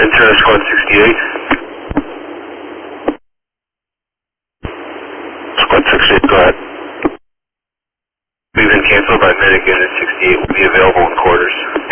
Turner Squad 68. Squad 68, go ahead. We've been canceled by medic unit 68. Will be available in quarters.